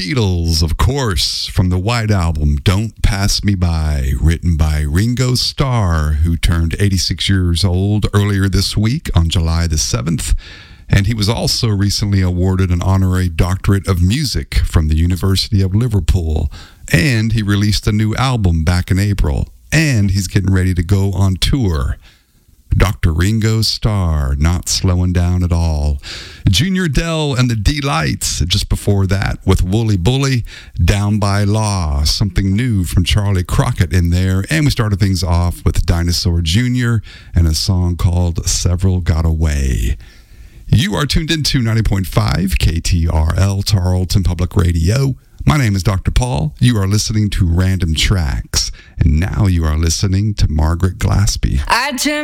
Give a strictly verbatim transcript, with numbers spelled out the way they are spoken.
Beatles, of course, from the White Album, Don't Pass Me By, written by Ringo Starr, who turned eighty-six years old earlier this week on July the seventh. And he was also recently awarded an honorary doctorate of music from the University of Liverpool. And he released a new album back in April. And he's getting ready to go on tour. Doctor Ringo Starr, not slowing down at all. Junior Dell and the D-Lights, just before that, with Wooly Bully, Down by Law, something new from Charlie Crockett in there. And we started things off with Dinosaur Junior and a song called Several Got Away. You are tuned into ninety point five K T R L, Tarleton Public Radio. My name is Doctor Paul. You are listening to Random Tracks. And now you are listening to Margaret Glaspie. I